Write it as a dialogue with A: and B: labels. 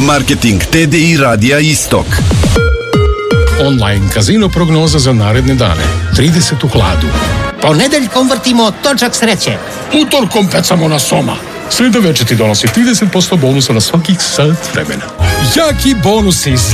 A: Marketing TDI Radija Istok.
B: Online kazino prognoza za naredne dane. 30 u hladu.
C: Ponedeljkom vrtimo točak sreće.
B: Utorkom pecamo na soma. Sreda večer ti donosi 30% bonusa na svakih sat vremena. Jaki bonusi